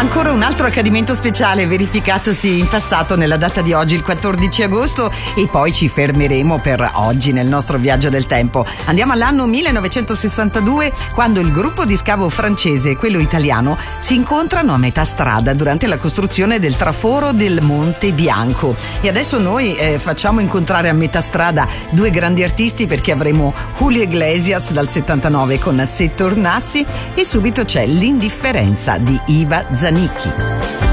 Ancora un altro accadimento speciale verificatosi in passato nella data di oggi, il 14 agosto, e poi ci fermeremo per oggi nel nostro viaggio del tempo. Andiamo all'anno 1962, quando il gruppo di scavo francese e quello italiano si incontrano a metà strada durante la costruzione del traforo del Monte Bianco. E adesso noi facciamo incontrare a metà strada due grandi artisti, perché avremo Julio Iglesias dal 79 con Se tornassi, e subito c'è L'indifferenza di Iva Zanicchi.